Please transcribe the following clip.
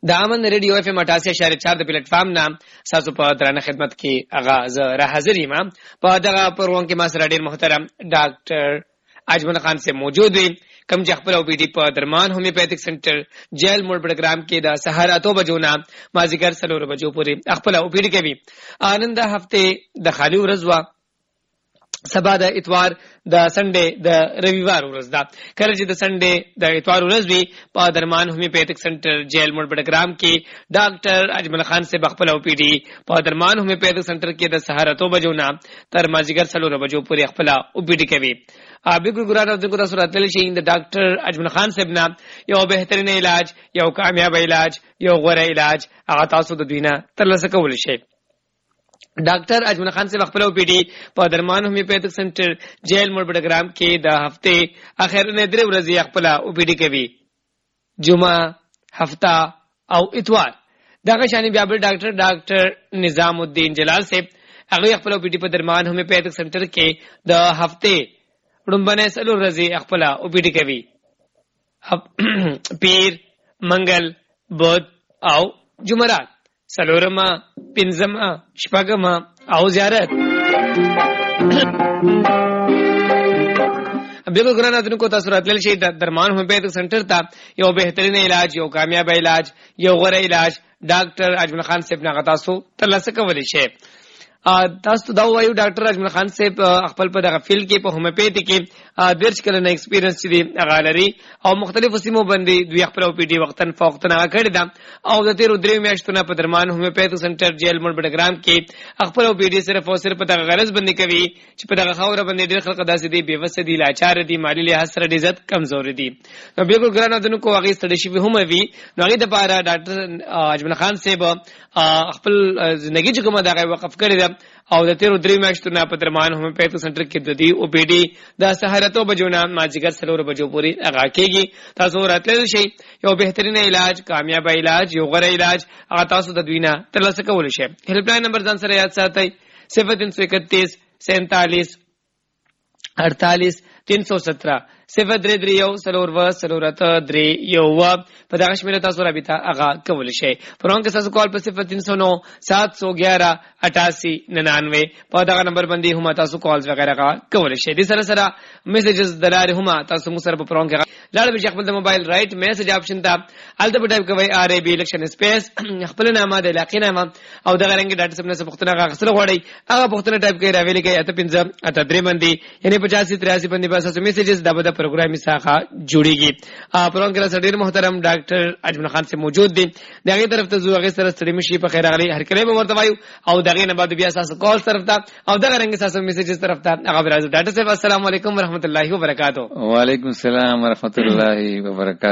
د امن ریډیو اف ام 88.4 د پلیټ فارم نام تاسو په درنه خدمت کې اغاز را حاضر یم. په دغه پروګرام کې ما سره ډیر محترم ډاکټر اجمل خان سے موجود وي کم چې خپل او پی ډی په درمان هومیوپیتھک سنټر جیل موډ پروګرام کې د سحر 8 بجو نه مازیګر 4 بجو پورې خپل او پی ډی کوي. آنند هفته د خالی ورځ وا سبا د اتوار د سنډې د رविवार ورځ دا کله چې د سنډې د اتوار ورځ وی په درمان هومیوپیتھک سنټر جیل موډ پروګرام کې ډاکټر اجمل خان سے خپل او پی ډی په درمان هومیوپیتھک سنټر کې د سحر 8 بجو نه تر مازیګر 4 بجو پورې خپل او پی ډی کوي. بالکل ګرانو دغه تاسو راتل شي د ډاکټر اجمل خان صاحب نه یو بهترین علاج یو کامیاب علاج یو غوره علاج هغه تاسو د دوینه ترلاسه کول شي. ډاکټر اجمل خان صاحب خپل او پی ډی په درمان هومیوپیتھک سنټر جیل موډ پروګرام کې د هفته اخر نه درې ورځې خپل او پی ډی کوي. جمعه هفته او اتوار دغه شانی بیا بل ډاکټر نظام الدین جلال صاحب هغه خپل او پی ډی په درمان هومیوپیتھک سنټر کې د هفته وړاندې سلو ورځې خپل او پی ډی کوي. پیر منګل بود او جمعرات سلورما پنځما شپږما او زیارت. بالکل ګران اتنو کو تاسو راتل شي د درمان هومیوپیتھک سنټر ته یو بهترین علاج یو کامیاب علاج یو غوره علاج ډاکټر اجمل خان صاحب نه تاسو ترلاسه کولی شئ. تاسو دا وایو ډاکټر اجمل خان صاحب خپل په دغه فیلډ کې په هومیوپیتھی کې درج کړه نه ایکسپیرینس دي غالری او مختلفو سیمو باندې دوی خپل او پی ډی وختن فوقتن هغه کړی دا او د تیر درې میاشتونو په درمان هومیوپیتھک سنټر جیل موډ پروګرام کې خپل او پی ډی صرف او صرف دغه غرض باندې کوي چې په دغه خاور باندې ډېر خلک داسې دي بیوس دي لاچار دي مالی له سره د عزت کمزور دي. نو بالکل ګرانو دنو کو هغه ستړي شي هم وي نو هغه د پاره ډاکټر اجمل خان صاحب خپل ژوندۍ چې کومه دغه وقف کړی او د تیر درې میاشتونو په درمان هومیوپیتھک سنټر کې د دې او پی ډی د سحرتو بجونه مازیګر 4 بجو پورې هغه کېږي. تاسو راتلل شي یو بهترین علاج کامیاب علاج یو غوره علاج هغه تاسو د دوینه ترلاسه کول شي. هیلپ لاین نمبر ځان سره یاد ساتئ 0331 47 48 317 033 سلور سلورت درې یو په دغه شمیره تاسو رابطه هغه کول شي. پرون کې تاسو کال په 0309 711 8899 په دغه نمبر باندې هم تاسو کالز وغیرہ کول شي. د سره سره میسجز دلاره هم تاسو مو سره په پرون کې لاړ به خپل د موبایل رائټ میسج آپشن ته الته په ټایپ کوي ار ای بی الیکشن سپیس خپل نامه د علاقې نامه او دغه رنګ ډاټا سم نه څه پختنه غسل غوړی هغه پختنه ټایپ کوي راویل کوي اته 5 اته 3 باندې یعنی 85 83 باندې بس میسجز د بده پروګرامي ساخه جوړیږي. پرون کې سره ډیر محترم ډاکټر اجمل خان سے موجود دي دغه طرف ته زو هغه سره ستړي مشي په خیر غلي هر کله به ورته وایو او دغه نه بعد بیا تاسو کال طرف ته او دغه رنګ تاسو میسجز طرف ته هغه راځي. ډاکټر صاحب السلام علیکم ورحمۃ اللہ وبرکاتہ. وعلیکم السلام ورحمۃ اللہ وبرکاتہ.